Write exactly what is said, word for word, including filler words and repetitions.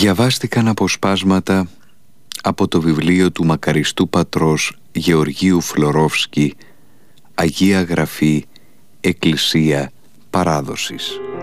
Διαβάστηκαν αποσπάσματα από το βιβλίο του μακαριστού πατρός Γεωργίου Φλωρόφσκι, Αγία Γραφή, Εκκλησία Παράδοσης.